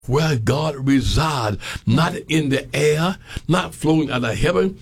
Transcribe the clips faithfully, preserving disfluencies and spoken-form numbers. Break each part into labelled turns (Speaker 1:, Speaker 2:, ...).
Speaker 1: where God resides, not in the air, not flowing out of heaven.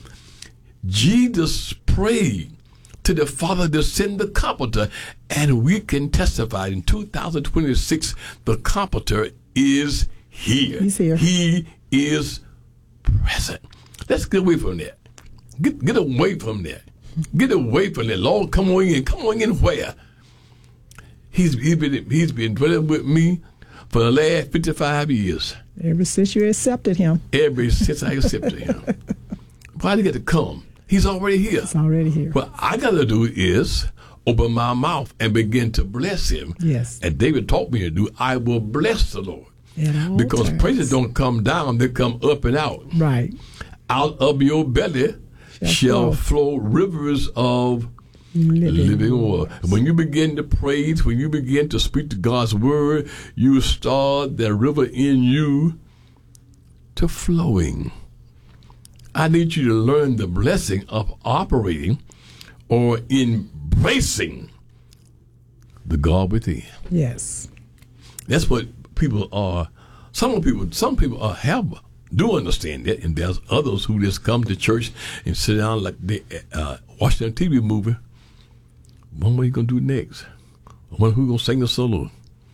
Speaker 1: Jesus prayed to the Father to send the Comforter, and we can testify in two thousand twenty-six, the Comforter is here.
Speaker 2: He's here.
Speaker 1: He is present. Let's get away from that. Get, get away from that. Get away from that. Lord, come on in. Come on in where? He's, he's been he's been dwelling with me for the last fifty-five years.
Speaker 2: Ever since you accepted him.
Speaker 1: Ever since I accepted him. Why did he get to come? He's already here.
Speaker 2: He's already here.
Speaker 1: What I got to do is open my mouth and begin to bless him.
Speaker 2: Yes.
Speaker 1: And David taught me to do, I will bless the Lord. Because
Speaker 2: times.
Speaker 1: praises don't come down, they come up and out.
Speaker 2: Right.
Speaker 1: Out of your belly shall, shall flow. flow rivers of living, living water. When you begin to praise, when you begin to speak to God's word, you start that river in you to flowing. I need you to learn the blessing of operating or embracing the God within.
Speaker 2: Yes.
Speaker 1: That's what people are. Some people, some people are have do understand that, and there's others who just come to church and sit down like they uh, watch their T V movie. What are you gonna do next? I wonder who's gonna sing the solo.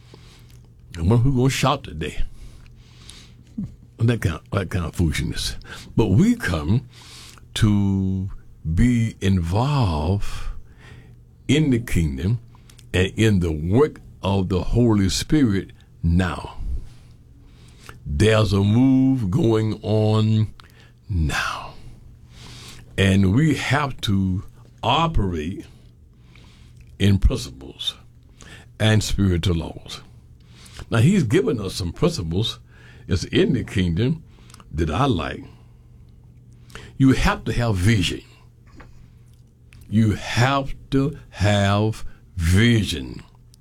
Speaker 1: I wonder who's gonna shout today. And that kind, of, that kind of foolishness. But we come to be involved in the kingdom and in the work of the Holy Spirit now. There's a move going on now. And we have to operate in principles and spiritual laws. Now, he's given us some principles that's in the kingdom that I like. You have to have vision. You have to have vision.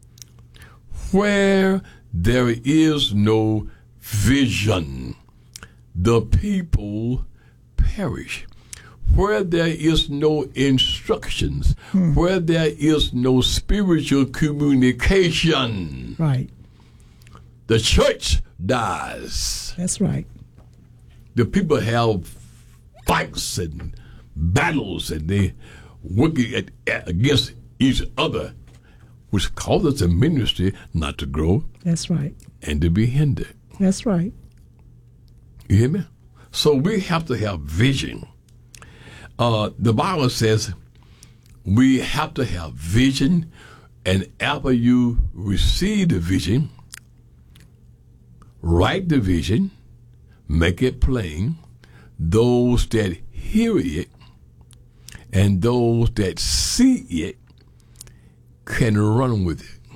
Speaker 1: Where there is no vision, the people perish. Where there is no instructions, hmm. where there is no spiritual communication,
Speaker 2: right,
Speaker 1: the church dies.
Speaker 2: That's right.
Speaker 1: The people have fights and battles, and they work at, at, against each other, which causes the ministry not to grow.
Speaker 2: That's right.
Speaker 1: And to be hindered.
Speaker 2: That's right.
Speaker 1: You hear me? So we have to have vision. Uh, the Bible says we have to have vision, and after you receive the vision, write the vision, make it plain. Those that hear it and those that see it can run with it.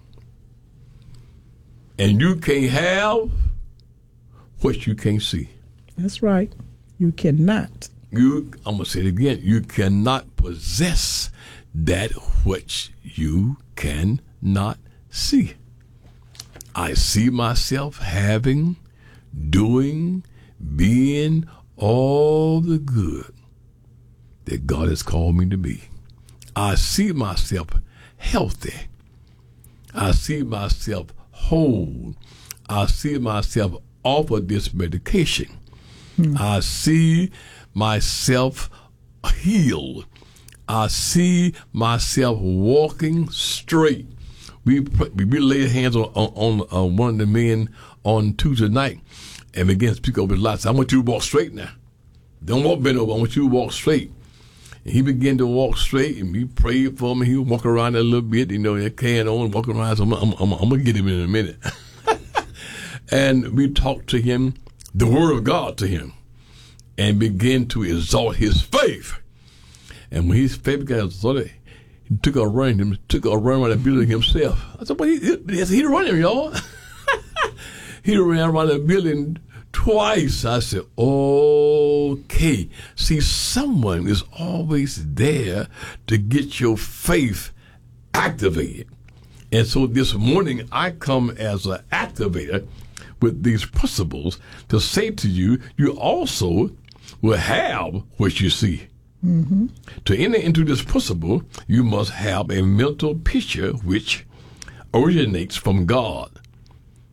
Speaker 1: And you can't have what you can't see.
Speaker 2: That's right. You cannot.
Speaker 1: You, I'm going to say it again, you cannot possess that which you cannot see. I see myself having, doing, being all the good that God has called me to be. I see myself healthy. I see myself whole. I see myself off of this medication. Hmm. I see myself healed. I see myself walking straight. We we laid hands on, on, on uh, one of the men on Tuesday night and began to speak over his life. I want you to walk straight now. Don't walk bent over. I want you to walk straight. And he began to walk straight, and we prayed for him. He would walk around a little bit, you know, that can on, walk around. So I'm, I'm, I'm, I'm going to get him in a minute. And we talked to him, the word of God to him, and began to exalt his faith. And when his faith got exalted, he took a run, he took a run around the building himself. I said, well, he, he, he running, y'all. He ran around the building twice. I said, okay. See, someone is always there to get your faith activated. And so this morning, I come as an activator with these principles to say to you, you also will have what you see. Mm-hmm. To enter into this principle, you must have a mental picture which originates from God.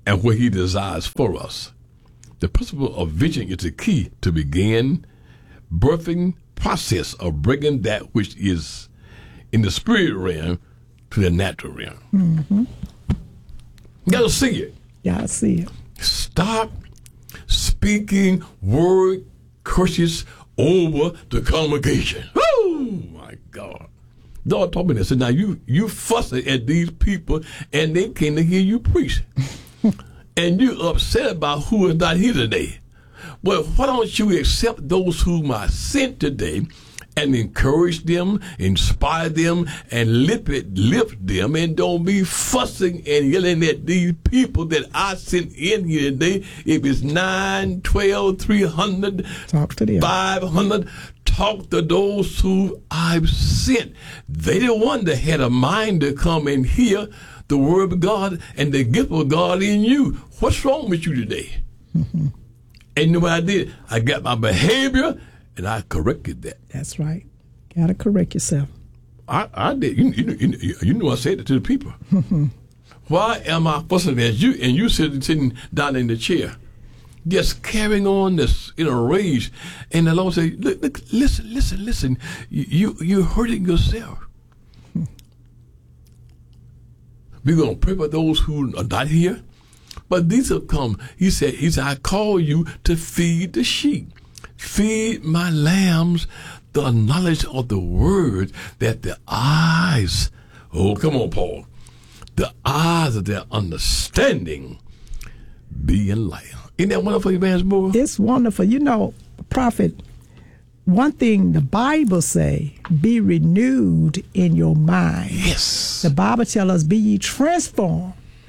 Speaker 1: and what he desires for us. The principle of vision is the key to begin birthing process of bringing that which is in the spirit realm to the natural realm.
Speaker 2: Mm-hmm.
Speaker 1: You got to see it.
Speaker 2: Yeah, I see it.
Speaker 1: Stop speaking word curses over the congregation. Oh my God. Lord told me this. So now you you fussing at these people and they can't hear you preach. And you upset about who is not here today. Well, why don't you accept those whom I sent today and encourage them, inspire them, and lift it, lift them, and don't be fussing and yelling at these people that I sent in here today. If it's nine, twelve, three hundred,
Speaker 2: talk to them.
Speaker 1: five hundred, talk to those who I've sent. They the one that had a mind to come and hear the word of God and the gift of God in you. What's wrong with you today?
Speaker 2: Mm-hmm.
Speaker 1: And you know what I did? I got my behavior and I corrected that.
Speaker 2: That's right. Got to correct yourself.
Speaker 1: I, I did. You, you, you, you know I said it to the people. Mm-hmm. Why am I fussing at you and you sitting, sitting down in the chair? Just carrying on this in a rage. And the Lord said, look, look, listen, listen, listen. You, you, you're hurting yourself. We're going to pray for those who are not here. But these have come. He said, he said, I call you to feed the sheep. Feed my lambs the knowledge of the word, that the eyes, oh, come on, Paul, the eyes of their understanding be enlightened. Isn't that wonderful, Evangelist Moore?
Speaker 2: It's wonderful. You know, Prophet, one thing the Bible say, be renewed in your mind.
Speaker 1: Yes.
Speaker 2: The Bible tells us, be ye transformed.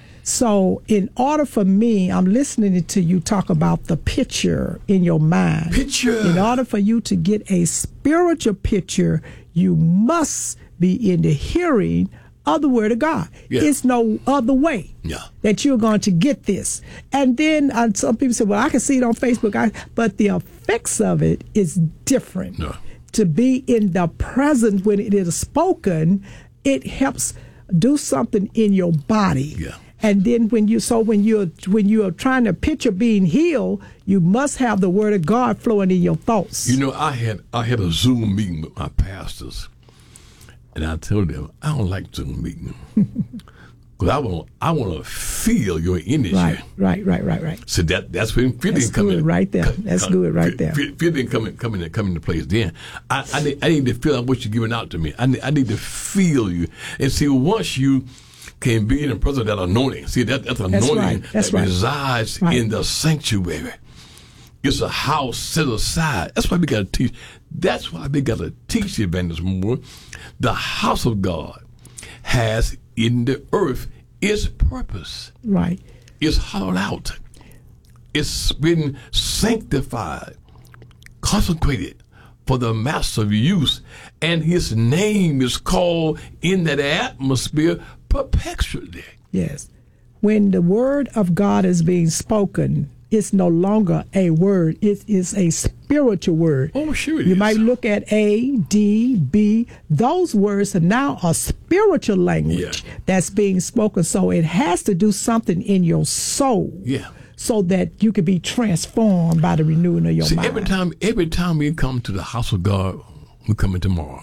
Speaker 2: So in order for me, I'm listening to you talk about the picture in your mind.
Speaker 1: Picture.
Speaker 2: In order for you to get a spiritual picture, you must be in the hearing of the word of God.
Speaker 1: Yeah.
Speaker 2: It's no other way
Speaker 1: yeah.
Speaker 2: that you're going to get this. And then uh, some people say, well, I can see it on Facebook, I, but the effects of it is different.
Speaker 1: No.
Speaker 2: To be in the present when it is spoken, it helps do something in your body.
Speaker 1: Yeah.
Speaker 2: And then when you so when you're when you are trying to picture being healed, you must have the word of God flowing in your thoughts.
Speaker 1: You know, I had I had a Zoom meeting with my pastors, and I told them I don't like Zoom meeting because I want I want to feel your energy.
Speaker 2: Right, right, right, right, right.
Speaker 1: So that that's when feeling
Speaker 2: That's
Speaker 1: coming
Speaker 2: good right there. That's
Speaker 1: come,
Speaker 2: good right there.
Speaker 1: Feeling coming coming coming into place. Then I I need, I need to feel what you're giving out to me. I need, I need to feel you and see once you can be in the presence of that anointing. See, that, that's anointing
Speaker 2: that's right. that's
Speaker 1: that
Speaker 2: right.
Speaker 1: resides
Speaker 2: right.
Speaker 1: in the sanctuary. It's a house set aside. That's why we got to teach. That's why we got to teach the Evangelist Moore. The house of God has in the earth its purpose.
Speaker 2: Right.
Speaker 1: It's hollowed out. It's been sanctified, consecrated for the master use, and his name is called in that atmosphere perpetually.
Speaker 2: Yes. When the word of God is being spoken, it's no longer a word. It is a spiritual word.
Speaker 1: Oh, sure it
Speaker 2: you
Speaker 1: is.
Speaker 2: might look at A, D, B. Those words are now a spiritual language
Speaker 1: yeah.
Speaker 2: that's being spoken. So it has to do something in your soul.
Speaker 1: Yeah.
Speaker 2: So that you can be transformed by the renewing of your
Speaker 1: See,
Speaker 2: mind.
Speaker 1: every time, every time we come to the house of God, we're coming tomorrow.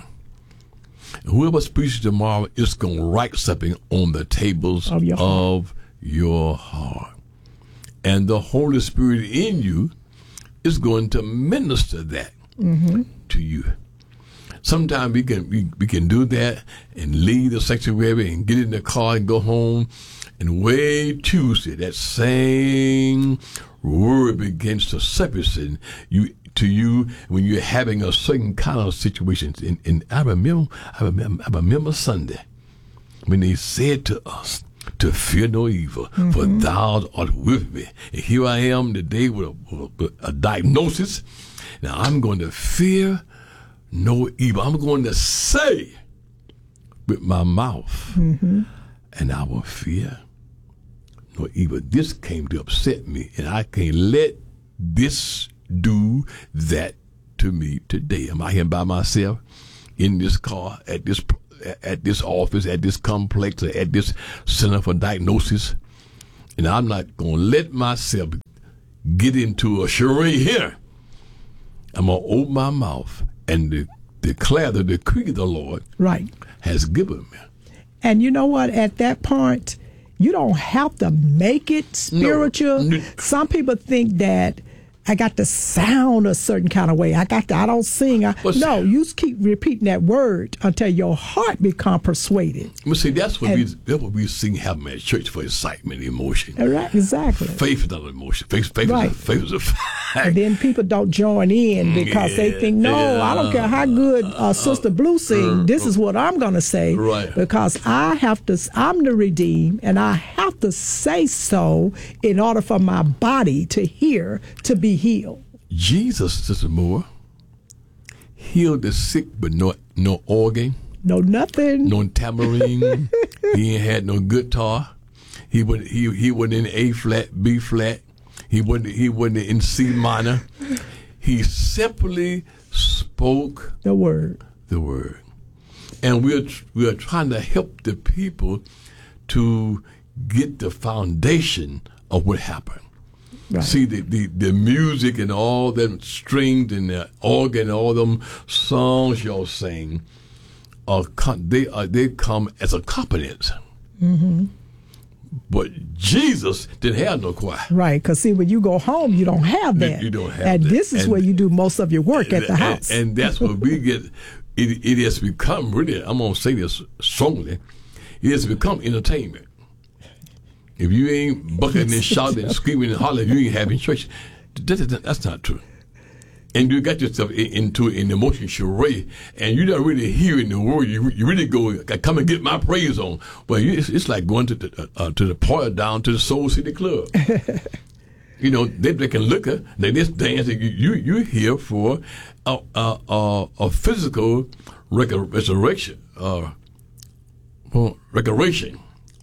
Speaker 1: Whoever speaks tomorrow is going to write something on the tables
Speaker 2: of your,
Speaker 1: of your heart. And the Holy Spirit in you is going to minister that
Speaker 2: mm-hmm.
Speaker 1: to you. Sometimes we can we, we can do that and leave the sanctuary and get in the car and go home, and way Tuesday, that same word begins to surface in you to you when you're having a certain kind of situation. And, and I remember, I remember, I remember Sunday when they said to us to fear no evil, mm-hmm. for thou art with me. And here I am today with a, with a diagnosis. Now I'm going to fear no evil. I'm going to say with my mouth,
Speaker 2: mm-hmm.
Speaker 1: and I will fear no evil. This came to upset me, and I can't let this do that to me today. Am I here by myself in this car, at this at this office, at this complex, or at this center for diagnosis? And I'm not going to let myself get into a charade here. I'm going to open my mouth and de- declare the decree the Lord
Speaker 2: right.
Speaker 1: has given me.
Speaker 2: And you know what? At that point, you don't have to make it spiritual.
Speaker 1: No.
Speaker 2: Some people think that I got to sound a certain kind of way. I got to, I don't sing. I,
Speaker 1: well,
Speaker 2: no, you keep repeating that word until your heart become persuaded.
Speaker 1: Well, see, that's what,
Speaker 2: and,
Speaker 1: we, that's what we sing happen at church for excitement, emotion.
Speaker 2: Right, exactly.
Speaker 1: Faith is not an emotion. Faith, faith,
Speaker 2: right.
Speaker 1: is, a, faith is a fact.
Speaker 2: And then people don't join in because yeah, they think, no, yeah. I don't care how good uh, Sister Blue sings. Uh, this is what I'm going to say.
Speaker 1: Right.
Speaker 2: Because I have to, I'm the redeemed, and I have to say so in order for my body to hear, to be healed.
Speaker 1: Jesus, Sister Moore, healed the sick, but no no organ.
Speaker 2: No nothing.
Speaker 1: No tambourine. He ain't had no guitar. He would he he wasn't in A flat, B flat. He wasn't he wasn't in C minor. He simply spoke
Speaker 2: the word.
Speaker 1: The word. And we're we're trying to help the people to get the foundation of what happened. Right. See, the, the, the music and all them strings and the organ and all them songs y'all sing, are, they, are, they come as accompaniments.
Speaker 2: Mm-hmm.
Speaker 1: But Jesus didn't have no choir.
Speaker 2: Right, because see, when you go home, you don't have that.
Speaker 1: You, you don't have
Speaker 2: and
Speaker 1: that.
Speaker 2: And this is
Speaker 1: and,
Speaker 2: where you do most of your work at the house.
Speaker 1: And, and that's where we get, it, it has become really, I'm going to say this strongly, it has become entertainment. If you ain't bucking and shouting and screaming and hollering, you ain't having church. That's not true. And you got yourself into an emotional charade, and you're not really hearing the word. You, you really go, come and get my praise on. Well, you, it's, it's like going to the uh, to the party down to the Soul City Club. You know, they, they can look at, they just dance. You, you, you're here for a, a, a, a physical resurrection, uh, well, recreation.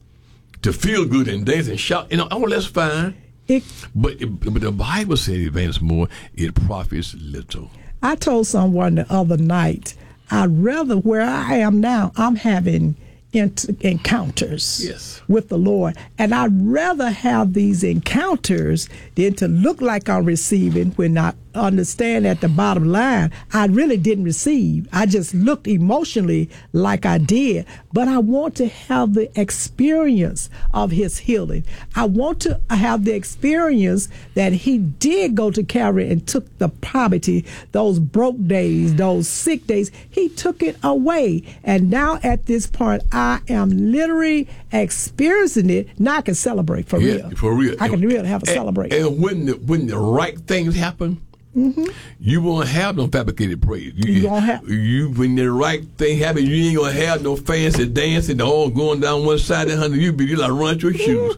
Speaker 1: To feel good and dance and shout, you know, oh, that's fine. It, but, it, but the Bible says, Evangelist Moore, it profits little.
Speaker 2: I told someone the other night, I'd rather, where I am now, I'm having ent- encounters
Speaker 1: yes.
Speaker 2: with the Lord. And I'd rather have these encounters than to look like I'm receiving when I understand at the bottom line, I really didn't receive. I just looked emotionally like I did. But I want to have the experience of his healing. I want to have the experience that he did go to Calvary and took the poverty, those broke days, those sick days. He took it away. And now at this point, I am literally experiencing it. Now I can celebrate for
Speaker 1: yeah,
Speaker 2: real.
Speaker 1: For real.
Speaker 2: I can really have a
Speaker 1: and,
Speaker 2: celebration.
Speaker 1: And when the, when the right things happen, mm-hmm. you won't have no fabricated praise. You,
Speaker 2: you won't have.
Speaker 1: You, when the right thing happens, you ain't going to have no fancy dancing, all going down one side and honey, you be you like run your shoes.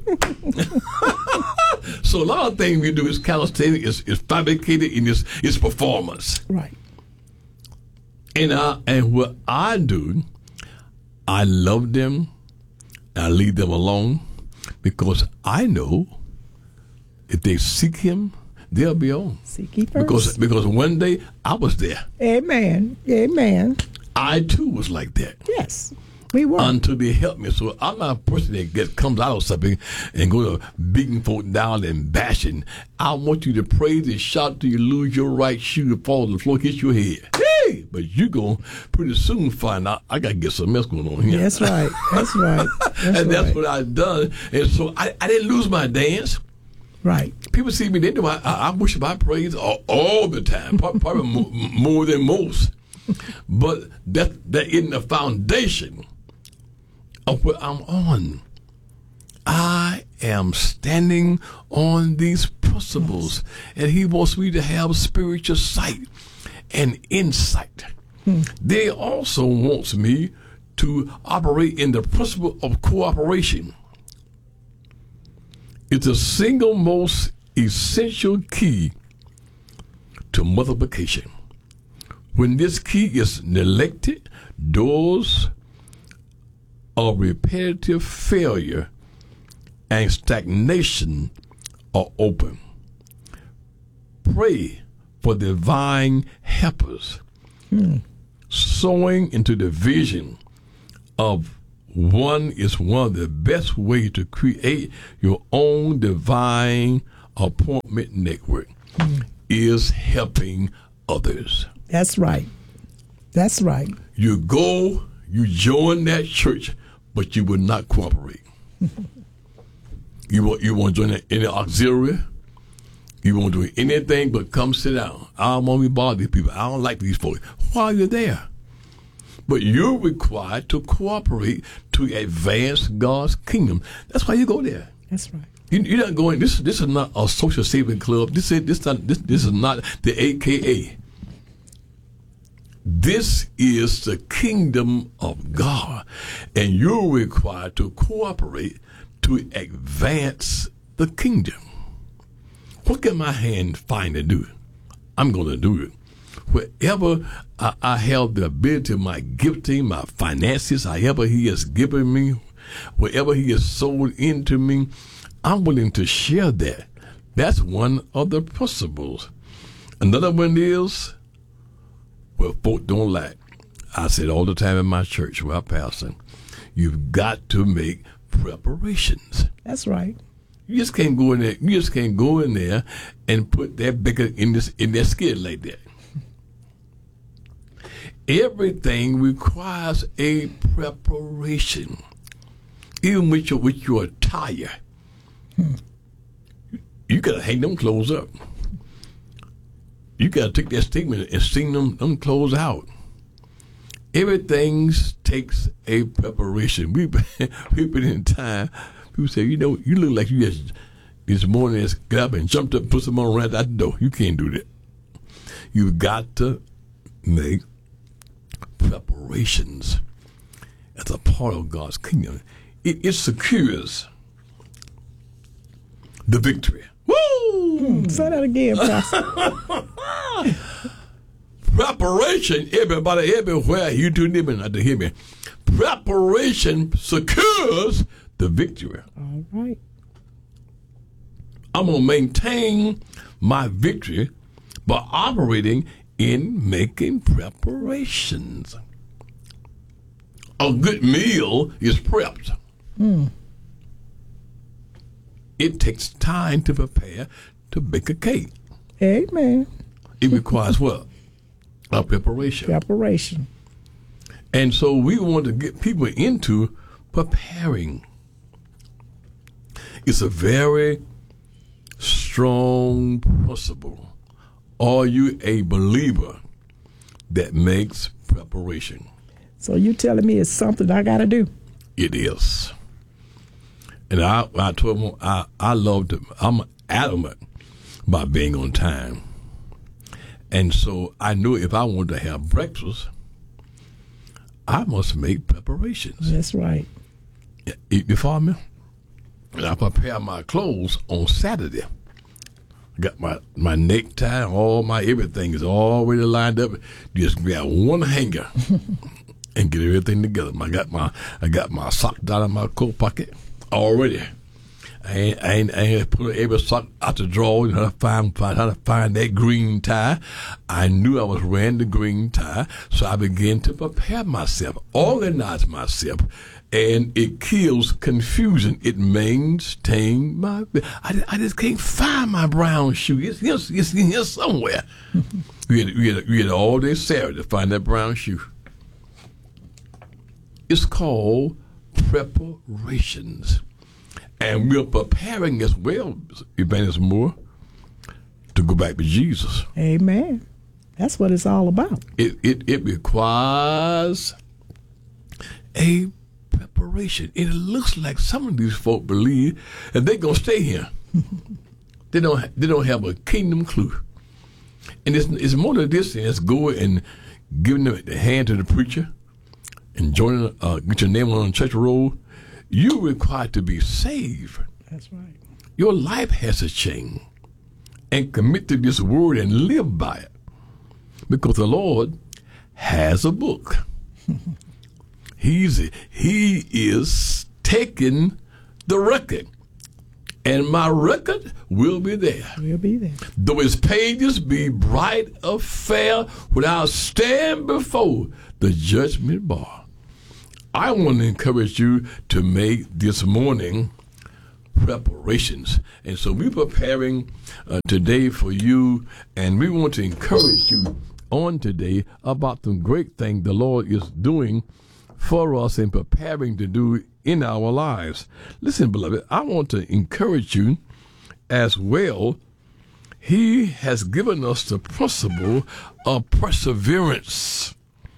Speaker 1: So a lot of things we do is calisthenics, is, is fabricated in its, its performance.
Speaker 2: Right.
Speaker 1: And, I, and what I do, I love them, I leave them alone, because I know if they seek him, they'll be on.
Speaker 2: Seek ye first.
Speaker 1: Because, because one day I was there.
Speaker 2: Amen. Amen.
Speaker 1: I too was like that.
Speaker 2: Yes, we were.
Speaker 1: Until they helped me. So I'm not a person that gets, comes out of something and go to beating folk down and bashing. I want you to praise and shout till you lose your right shoe to fall on the floor, hit your head. Hey! But you going to pretty soon find out I got to get something else going on here.
Speaker 2: That's right. That's right. That's
Speaker 1: and
Speaker 2: right.
Speaker 1: that's what I done. And so I, I didn't lose my dance.
Speaker 2: Right.
Speaker 1: People see me, they know I, I, I worship, I praise all, all the time, probably more, more than most. But that that isn't the foundation of what I'm on. I am standing on these principles, yes. And he wants me to have spiritual sight and insight. Hmm. They also wants me to operate in the principle of cooperation. It's the single most essential key to multiplication. When this key is neglected, doors of repetitive failure and stagnation are open. Pray for divine helpers, hmm. sowing into the vision of one is one of the best ways to create your own divine appointment network mm. is helping others.
Speaker 2: That's right. That's right.
Speaker 1: You go, you join that church, but you will not cooperate. you want you want to join any auxiliary. You won't do anything but come sit down. I don't want to bother these people. I don't like these folks. Why are you there? But you're required to cooperate to advance God's kingdom. That's why you go there.
Speaker 2: That's right.
Speaker 1: You, you're not going. This this is not a social saving club. This is this not this this is not the A K A. This is the kingdom of God, and you're required to cooperate to advance the kingdom. What can my hand find to do? I'm going to do it. Wherever I, I have the ability, my gifting, my finances, however He has given me, wherever He has sold into me, I'm willing to share that. That's one of the principles. Another one is, well, folk don't like. I said all the time in my church where I pastor, you've got to make preparations.
Speaker 2: That's right.
Speaker 1: You just can't go in there. You just can't go in there and put that bigger in this in their skin like that. Everything requires a preparation, even with your with your attire. Hmm. You gotta hang them clothes up. You gotta take that statement and sing them them clothes out. Everything takes a preparation. We we've been in time. People say, you know, you look like you just this morning just got up and jumped up and put some on right out the door. You can't do that. You've got to make preparations as a part of God's kingdom. It, it secures the victory. Woo!
Speaker 2: Say that again, Pastor.
Speaker 1: Preparation, everybody, everywhere, you do need not to hear me. Preparation secures the victory.
Speaker 2: All right.
Speaker 1: I'm going to maintain my victory by operating in making preparations. A good meal is prepped. Mm. It takes time to prepare to bake a cake.
Speaker 2: Amen.
Speaker 1: It requires what? A preparation.
Speaker 2: Preparation.
Speaker 1: And so we want to get people into preparing. It's a very strong principle. Are you a believer that makes preparation?
Speaker 2: So you telling me it's something I got to do?
Speaker 1: It is. And I, I told him I, I love to, I'm adamant about being on time. And so I knew if I wanted to have breakfast, I must make preparations.
Speaker 2: That's right.
Speaker 1: You, you follow me? And I prepare my clothes on Saturday. Got my, my necktie, all my everything is already lined up. Just grab one hanger and get everything together. I got my I got my sock down in my coat pocket already. I ain't, I ain't, I ain't put every sock out the drawer and how to find, find how to find that green tie. I knew I was wearing the green tie, so I began to prepare myself, organize myself. And it kills confusion. It maintains my. I, I just can't find my brown shoe. It's here, it's in here somewhere. we, had, we, had, we had all day Saturday to find that brown shoe. It's called preparations. And we're preparing as well, Evangelist Moore, to go back to Jesus.
Speaker 2: Amen. That's what it's all about. It,
Speaker 1: it, it requires a preparation. And it looks like some of these folk believe that they're gonna stay here. they don't. They don't have a kingdom clue. And it's, it's more than this. It's going and giving the hand to the preacher and joining, uh, get your name on the church roll. You're required to be saved.
Speaker 2: That's right.
Speaker 1: Your life has to change and commit to this word and live by it, because the Lord has a book. He's he is taking the record, and my record will be there.
Speaker 2: Will be there.
Speaker 1: Though its pages be bright of fair, when I stand before the judgment bar, I want to encourage you to make this morning preparations. And so we're preparing uh, today for you, and we want to encourage you on today about the great thing the Lord is doing for us and preparing to do in our lives. Listen, beloved, I want to encourage you as well. He has given us the principle of perseverance.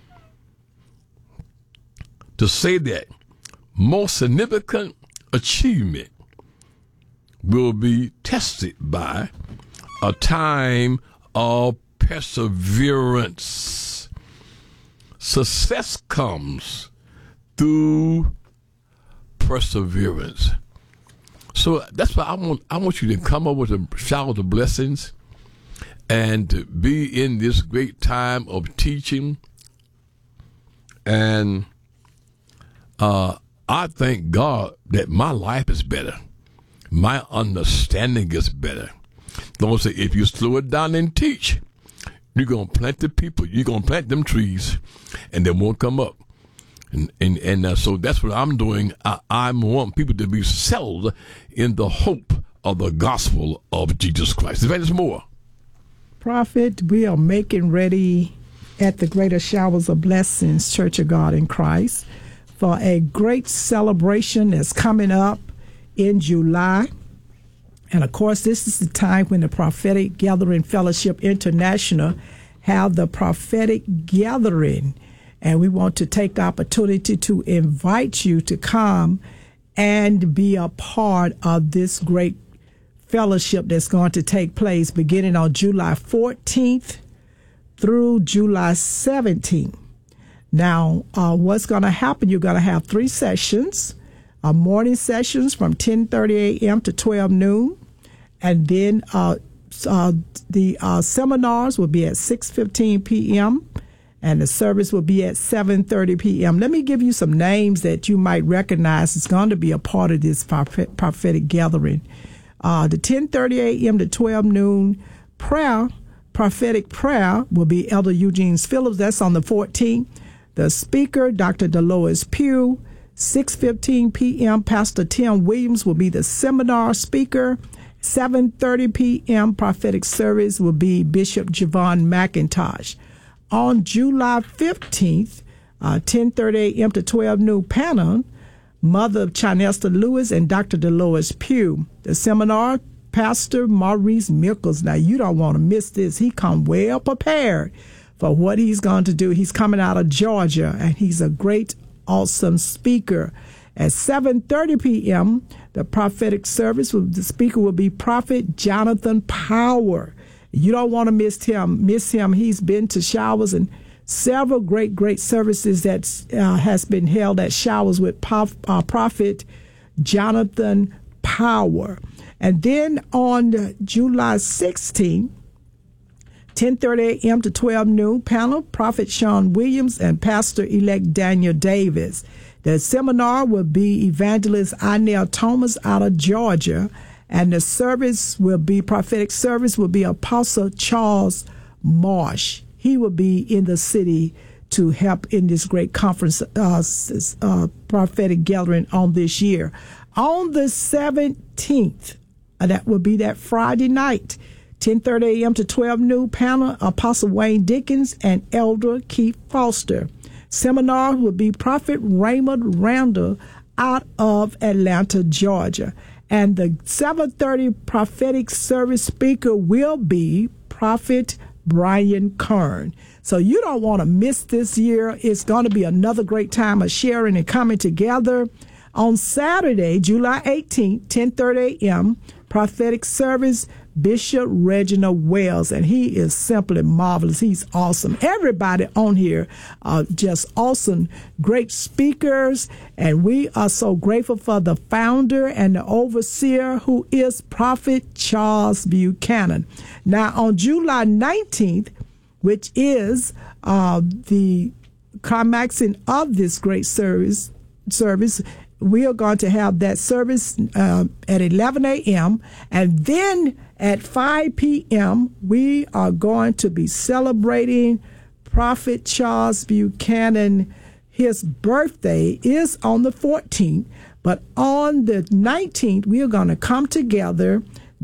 Speaker 1: To say that most significant achievement will be tested by a time of perseverance. Success comes through perseverance. So that's why I want I want you to come up with a shower of blessings and to be in this great time of teaching. And uh, I thank God that my life is better. My understanding is better. Don't say if you slow it down and teach, you're going to plant the people, you're going to plant them trees, and they won't come up. And and, and uh, so that's what I'm doing. I, I want people to be settled in the hope of the gospel of Jesus Christ. There's more.
Speaker 2: Prophet, we are making ready at the Greater Showers of Blessings Church of God in Christ for a great celebration that's coming up in July. And of course, this is the time when the Prophetic Gathering Fellowship International have the prophetic gathering. And we want to take the opportunity to invite you to come and be a part of this great fellowship that's going to take place beginning on July fourteenth through July seventeenth. Now, uh, what's going to happen, you're going to have three sessions, uh, morning sessions from ten thirty a.m. to twelve noon. And then uh, uh, the uh, seminars will be at six fifteen p.m. and the service will be at seven thirty p.m. Let me give you some names that you might recognize. It's going to be a part of this prophetic gathering. Uh, the ten thirty a.m. to twelve noon prayer, prophetic prayer, will be Elder Eugene Phillips. That's on the fourteenth. The speaker, Doctor Dolores Pugh. six fifteen p.m. Pastor Tim Williams will be the seminar speaker. seven thirty p.m. prophetic service will be Bishop Javon McIntosh. On July fifteenth, uh, ten thirty a.m. to twelve noon panel, Mother of Chinesta Lewis and Doctor Dolores Pugh. The seminar, Pastor Maurice Mickles. Now, you don't want to miss this. He come well prepared for what he's going to do. He's coming out of Georgia, and he's a great, awesome speaker. At seven thirty p.m., the prophetic service, the speaker will be Prophet Jonathan Power. You don't want to miss him. Miss him. He's been to Showers and several great, great services that uh, has been held at Showers with Prof, uh, Prophet Jonathan Power. And then on July sixteenth, ten thirty a.m. to twelve noon panel, Prophet Sean Williams and Pastor-elect Daniel Davis. The seminar will be Evangelist Inell Thomas out of Georgia, and the service will be, prophetic service will be Apostle Charles Marsh. He will be in the city to help in this great conference, uh, uh, prophetic gathering on this year. On the seventeenth, uh, that will be that Friday night, ten thirty a.m. to twelve noon panel, Apostle Wayne Dickens and Elder Keith Foster. Seminar will be Prophet Raymond Randall out of Atlanta, Georgia. And the seven thirty prophetic service speaker will be Prophet Brian Kern. So you don't want to miss this year. It's going to be another great time of sharing and coming together. On Saturday, July eighteenth, ten thirty a.m., prophetic service, Bishop Reginald Wells, and he is simply marvelous. He's awesome. Everybody on here are just awesome, great speakers, and we are so grateful for the founder and the overseer, who is Prophet Charles Buchanan. Now, on July nineteenth, which is uh, the climaxing of this great service, service, we are going to have that service uh, at eleven a.m. and then at five p.m. we are going to be celebrating Prophet Charles Buchanan, his birthday is on the fourteenth, but on the nineteenth, we are going to come together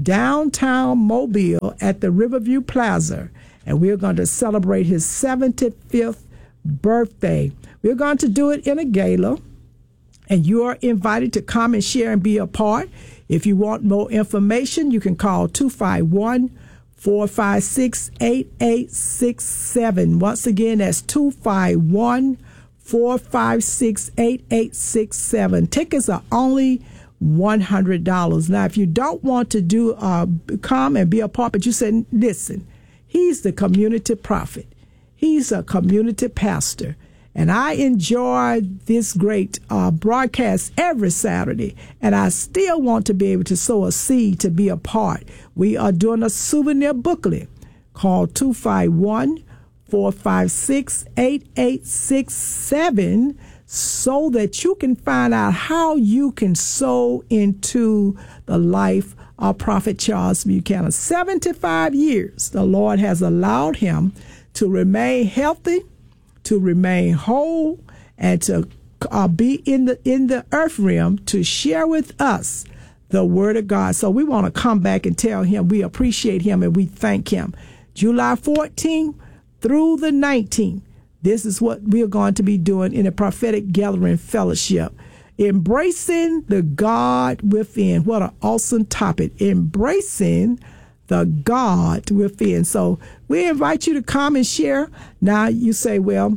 Speaker 2: downtown Mobile at the Riverview Plaza, and we're going to celebrate his seventy-fifth birthday. We're going to do it in a gala, and you are invited to come and share and be a part. If you want more information, you can call two five one, four five six, eight eight six seven. Once again, that's two five one, four five six, eight eight six seven. Tickets are only one hundred dollars. Now, if you don't want to do uh, come and be a part, but you said, listen, he's the community prophet. He's a community pastor. And I enjoy this great uh, broadcast every Saturday. And I still want to be able to sow a seed to be a part. We are doing a souvenir booklet called two five one, four five six, eight eight six seven so that you can find out how you can sow into the life of Prophet Charles Buchanan. seventy-five years the Lord has allowed him to remain healthy, to remain whole, and to uh, be in the in the earth realm to share with us the word of God. So we want to come back and tell him we appreciate him and we thank him. July fourteenth through the nineteenth, this is what we are going to be doing in a prophetic gathering fellowship. Embracing the God within. What an awesome topic. Embracing the God within. So we invite you to come and share. Now you say, well,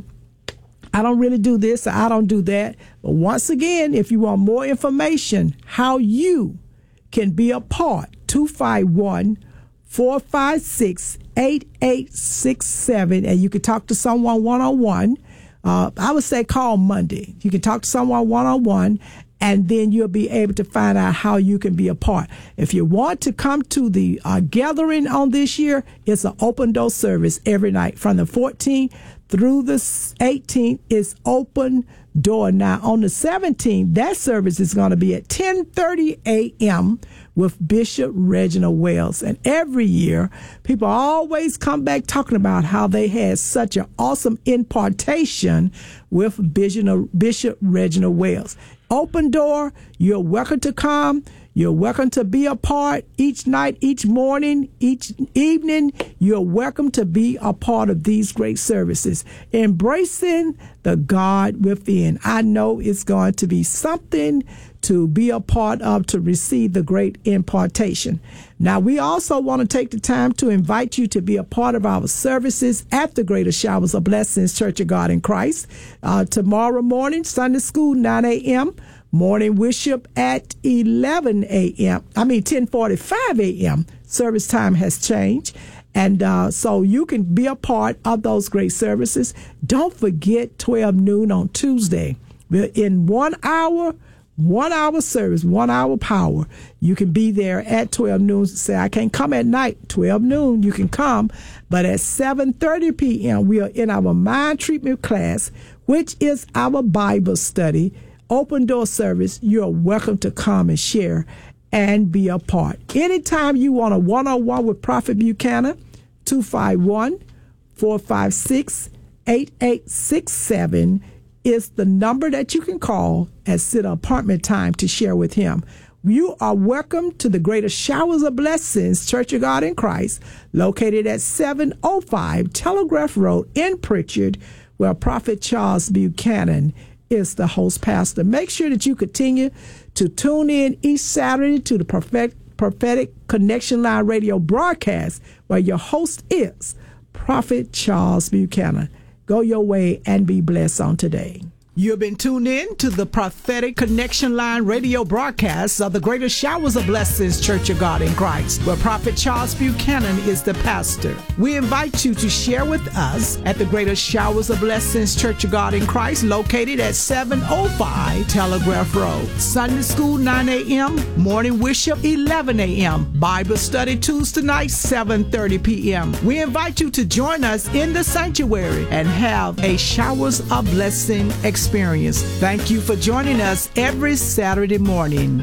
Speaker 2: I don't really do this, or I don't do that. But once again, if you want more information, how you can be a part, two five one, four five six, eight eight six seven. And you can talk to someone one-on-one. Uh, I would say call Monday. You can talk to someone one-on-one, and then you'll be able to find out how you can be a part. If you want to come to the uh, gathering on this year, it's an open door service every night from the fourteenth through the eighteenth. Is open door. Now on the seventeenth, that service is going to be at ten thirty a.m. with Bishop Reginald Wells. And every year, people always come back talking about how they had such an awesome impartation with Bishop Reginald Wells. Open door. You're welcome to come. You're welcome to be a part each night, each morning, each evening. You're welcome to be a part of these great services. Embracing the God within. I know it's going to be something to be a part of, to receive the great impartation. Now, we also want to take the time to invite you to be a part of our services at the Greater Showers of Blessings Church of God in Christ. Uh, tomorrow morning, Sunday school, nine a.m., morning worship at eleven a.m. I mean, ten forty-five a.m. Service time has changed. And uh, so you can be a part of those great services. Don't forget twelve noon on Tuesday. We're in one hour, one hour service, one hour power. You can be there at twelve noon. Say, I can't come at night, twelve noon, you can come. But at seven thirty p.m., we are in our mind treatment class, which is our Bible study. Open door service. You're welcome to come and share and be a part. Anytime you want a one-on-one with Prophet Buchanan, two five one, four five six, eight eight six seven is the number that you can call and set an appointment time to share with him. You are welcome to the Greater Showers of Blessings Church of God in Christ, located at seven oh five Telegraph Road in Pritchard, where Prophet Charles Buchanan is the host pastor. Make sure that you continue to tune in each Saturday to the Prophet, Prophetic Connection Line radio broadcast, where your host is Prophet Charles Buchanan. Go your way and be blessed on today. You've been tuned in to the Prophetic Connection Line radio broadcast of the Greater Showers of Blessings Church of God in Christ, where Prophet Charles Buchanan is the pastor. We invite you to share with us at the Greater Showers of Blessings Church of God in Christ, located at seven oh five Telegraph Road. Sunday school, nine a.m., morning worship, eleven a.m., Bible study Tuesday night, seven thirty p.m. We invite you to join us in the sanctuary and have a Showers of Blessing experience. Experience. Thank you for joining us every Saturday morning.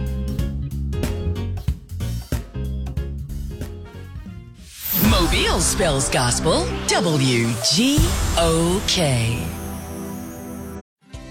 Speaker 3: Mobile spells gospel, W G O K.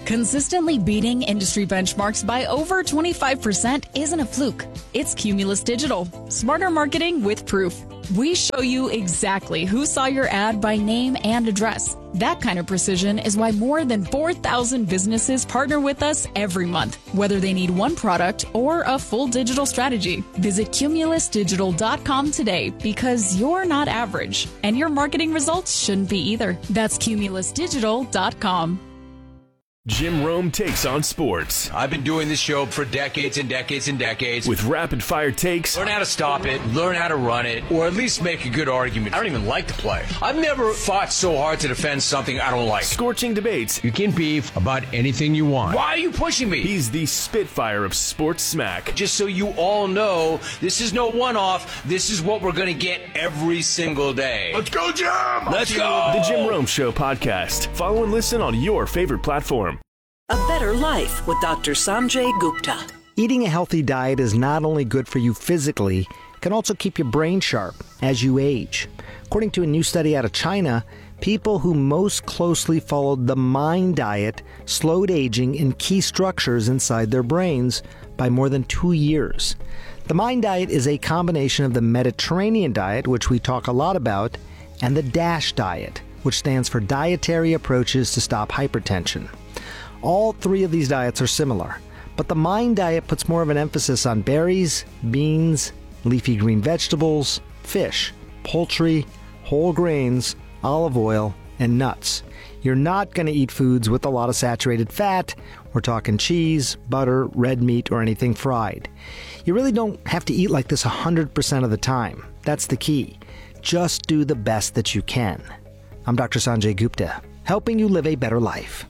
Speaker 3: Consistently beating industry benchmarks by over twenty-five percent isn't a fluke. It's Cumulus Digital. Smarter marketing with proof. We show you exactly who saw your ad by name and address. That kind of precision is why more than four thousand businesses partner with us every month, whether they need one product or a full digital strategy. Visit cumulus digital dot com today because you're not average, and your marketing results shouldn't be either. That's cumulus digital dot com.
Speaker 4: Jim Rome takes on sports.
Speaker 5: I've been doing this show for decades and decades and decades.
Speaker 4: With rapid-fire takes.
Speaker 5: Learn how to stop it, learn how to run it, or at least make a good argument. I don't even like to play. I've never fought so hard to defend something I don't like.
Speaker 4: Scorching debates.
Speaker 5: You can beef about anything you want. Why are you pushing me?
Speaker 4: He's the Spitfire of sports smack.
Speaker 5: Just so you all know, this is no one-off. This is what we're going to get every single day.
Speaker 1: Let's go, Jim!
Speaker 5: Let's go!
Speaker 4: The Jim Rome Show podcast. Follow and listen on your favorite platform.
Speaker 6: A Better Life with Doctor Sanjay Gupta.
Speaker 7: Eating a healthy diet is not only good for you physically, it can also keep your brain sharp as you age. According to a new study out of China, people who most closely followed the MIND diet slowed aging in key structures inside their brains by more than two years. The MIND diet is a combination of the Mediterranean diet, which we talk a lot about, and the DASH diet, which stands for Dietary Approaches to Stop Hypertension. All three of these diets are similar, but the MIND diet puts more of an emphasis on berries, beans, leafy green vegetables, fish, poultry, whole grains, olive oil, and nuts. You're not going to eat foods with a lot of saturated fat. We're talking cheese, butter, red meat, or anything fried. You really don't have to eat like this one hundred percent of the time. That's the key. Just do the best that you can. I'm Doctor Sanjay Gupta, helping you live a better life.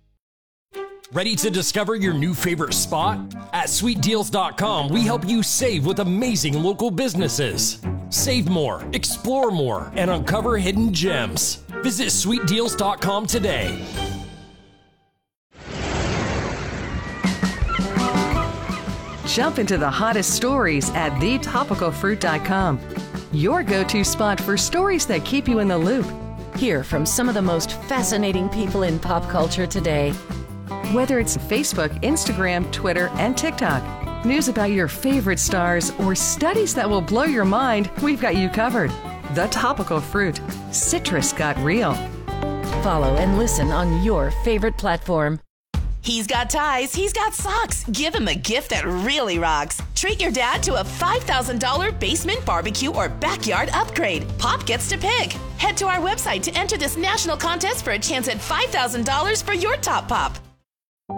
Speaker 8: Ready to discover your new favorite spot? At sweet deals dot com, we help you save with amazing local businesses. Save more, explore more, and uncover hidden gems. Visit sweet deals dot com today.
Speaker 9: Jump into the hottest stories at the topical fruit dot com. Your go-to spot for stories that keep you in the loop.
Speaker 10: Hear from some of the most fascinating people in pop culture today.
Speaker 9: Whether it's Facebook, Instagram, Twitter, and TikTok, news about your favorite stars, or studies that will blow your mind, we've got you covered. The Topical Fruit. Citrus got real.
Speaker 10: Follow and listen on your favorite platform.
Speaker 11: He's got ties, he's got socks. Give him a gift that really rocks. Treat your dad to a five thousand dollars basement barbecue or backyard upgrade. Pop gets to pick. Head to our website to enter this national contest for a chance at five thousand dollars for your top pop.